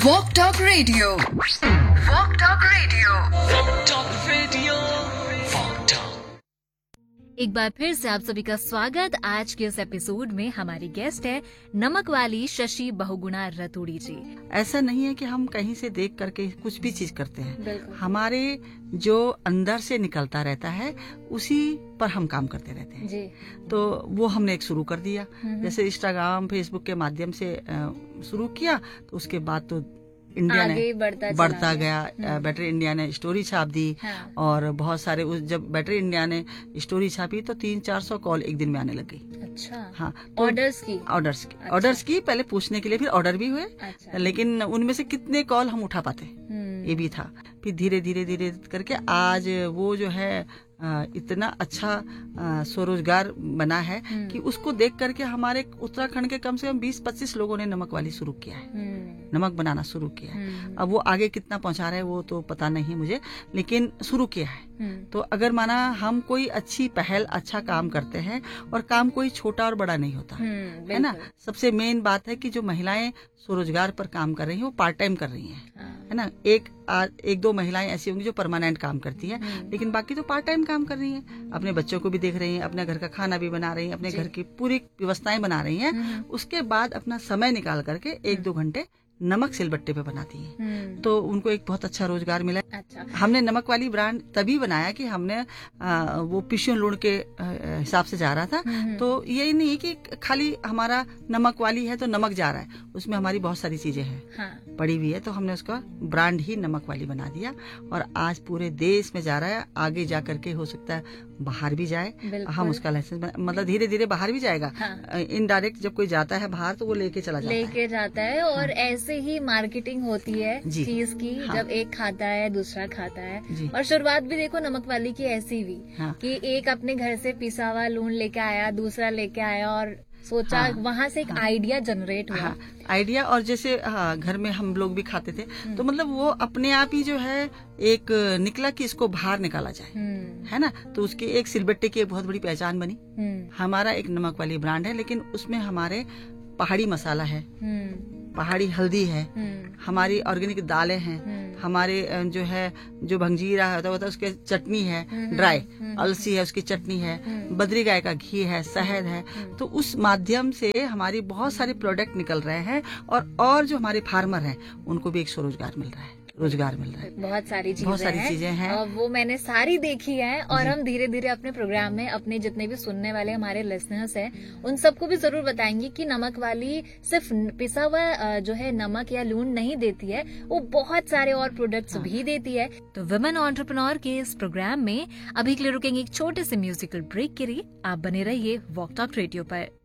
Walk Talk Radio. Walk Talk Radio. Walk Talk Radio. Walk Talk. एक बार फिर से आप सभी का स्वागत। आज के इस एपिसोड में हमारी गेस्ट है नमक वाली शशि बहुगुणा रतूड़ी जी। ऐसा नहीं है कि हम कहीं से देख करके कुछ भी चीज करते हैं, हमारे जो अंदर से निकलता रहता है उसी पर हम काम करते रहते हैं जी। तो वो हमने एक शुरू कर दिया, जैसे इंस्टाग्राम फेसबुक के माध्यम से शुरू किया, तो उसके बाद तो इंडिया ने बढ़ता गया। बेटर इंडिया ने स्टोरी छाप दी। हाँ। और बहुत सारे जब बेटर इंडिया ने स्टोरी छापी तो 300-400 कॉल एक दिन में आने लग गई। अच्छा। हाँ, तो ऑर्डर्स की पहले पूछने के लिए, फिर ऑर्डर भी हुए। अच्छा। लेकिन उनमें से कितने कॉल हम उठा पाते ये भी था। फिर धीरे धीरे करके आज वो जो है इतना अच्छा स्वरोजगार बना है कि उसको देख करके हमारे उत्तराखंड के कम से कम 20-25 लोगों ने नमक वाली शुरू किया है, नमक बनाना शुरू किया है। अब वो आगे कितना पहुंचा रहे हैं वो तो पता नहीं मुझे, लेकिन शुरू किया है। तो अगर माना हम कोई अच्छी पहल, अच्छा काम करते हैं, और काम कोई छोटा और बड़ा नहीं होता है ना। सबसे मेन बात है कि जो महिलाएं स्वरोजगार पर काम कर रही हैं वो पार्ट टाइम कर रही हैं, है ना। एक दो महिलाएं ऐसी होंगी जो परमानेंट काम करती हैं, लेकिन बाकी तो पार्ट टाइम काम कर रही हैं। अपने बच्चों को भी देख रही हैं, अपने घर का खाना भी बना रही हैं, अपने घर की पूरी व्यवस्थाएं बना रही हैं। उसके बाद अपना समय निकाल करके 1-2 घंटे नमक सिलबट्टे पे बनाती हैं। तो उनको एक बहुत अच्छा रोजगार मिला। अच्छा। हमने नमक वाली ब्रांड तभी बनाया कि हमने वो पिशियों लूण के हिसाब से जा रहा था। तो यही नहीं कि खाली हमारा नमक वाली है तो नमक जा रहा है, उसमें हमारी बहुत सारी चीजें हैं। हाँ। पड़ी हुई है, तो हमने उसका ब्रांड ही नमक वाली बना दिया और आज पूरे देश में जा रहा है। आगे जा करके हो सकता है बाहर भी जाए। हम उसका लाइसेंस मतलब धीरे धीरे बाहर भी जाएगा। हाँ। इनडायरेक्ट जब कोई जाता है बाहर तो वो लेके जाता है और ऐसे ही मार्केटिंग होती है चीज की। हाँ। जब एक खाता है दूसरा खाता है। और शुरुआत भी देखो नमक वाली की ऐसी हुई। हाँ। कि एक अपने घर से पिसा हुआ लूण लेके आया, दूसरा लेके आया और सोचा। हाँ। वहाँ से एक आइडिया जनरेट हुआ। हाँ। आइडिया, और जैसे घर में हम लोग भी खाते थे तो मतलब वो अपने आप ही जो है एक निकला कि इसको बाहर निकाला जाए, है ना। तो उसकी एक सिलबट्टे की एक बहुत बड़ी पहचान बनी। हमारा एक नमक वाली ब्रांड है, लेकिन उसमें हमारे पहाड़ी मसाला है, पहाड़ी हल्दी है, हमारी ऑर्गेनिक दालें हैं, हमारे जो भंजीरा होता है उसके चटनी है, ड्राई अलसी है उसकी चटनी है, बद्री गाय का घी है, शहद है। तो उस माध्यम से हमारी बहुत सारे प्रोडक्ट निकल रहे हैं और जो हमारे फार्मर हैं उनको भी एक स्वरोजगार मिल रहा है, रोजगार मिल रहा है। बहुत सारी चीजें हैं। वो मैंने सारी देखी है और हम धीरे धीरे अपने प्रोग्राम में अपने जितने भी सुनने वाले हमारे लिसनर्स हैं उन सबको भी जरूर बताएंगे कि नमक वाली सिर्फ पिसा हुआ जो है नमक या लूण नहीं देती है, वो बहुत सारे और प्रोडक्ट्स भी देती है। तो वुमेन एंटरप्रेन्योर के इस प्रोग्राम में अभी के लिए रुकेंगे एक छोटे से म्यूजिकल ब्रेक के लिए। आप बने रहिए वॉक टॉक रेडियो पर।